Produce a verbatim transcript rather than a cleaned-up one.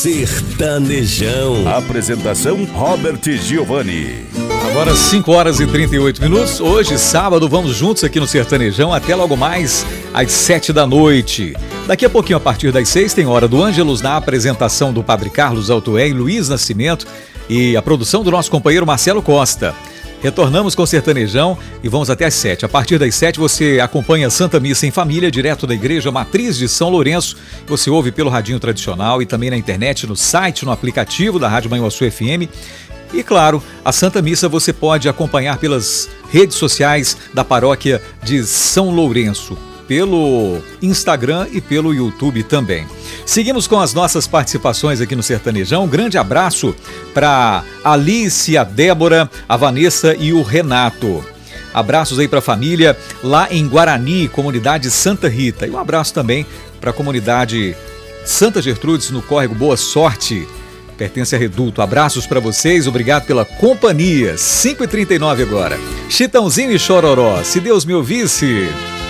Sertanejão. Apresentação Robert Giovanni. Agora cinco horas e trinta e oito minutos. Hoje, sábado, vamos juntos aqui no Sertanejão até logo mais às sete da noite. Daqui a pouquinho, a partir das seis, tem Hora do Ângelus na apresentação do Padre Carlos Altoé e Luiz Nascimento e a produção do nosso companheiro Marcelo Costa. Retornamos com o Sertanejão e vamos até às sete. A partir das sete você acompanha a Santa Missa em Família, direto da Igreja Matriz de São Lourenço. Você ouve pelo radinho tradicional e também na internet, no site, no aplicativo da Rádio Manhuaçu F M. E claro, a Santa Missa você pode acompanhar pelas redes sociais da Paróquia de São Lourenço, pelo Instagram e pelo YouTube também. Seguimos com as nossas participações aqui no Sertanejão. Um grande abraço para Alice, a Débora, a Vanessa e o Renato. Abraços aí para a família lá em Guarani, comunidade Santa Rita. E um abraço também para a comunidade Santa Gertrudes, no córrego Boa Sorte. Pertence a Reduto. Abraços para vocês, obrigado pela companhia. cinco e trinta e nove agora. Chitãozinho e Chororó, se Deus me ouvisse.